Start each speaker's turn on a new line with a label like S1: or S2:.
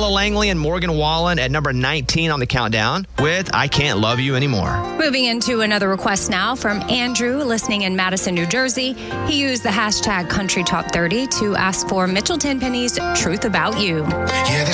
S1: Carol Langley and Morgan Wallen at number 19 on the countdown with I Can't Love You Anymore.
S2: Moving into another request now from Andrew, listening in Madison, New Jersey. He used the hashtag Country Top 30 to ask for Mitchell Tenpenny's Truth About You.
S3: Yeah,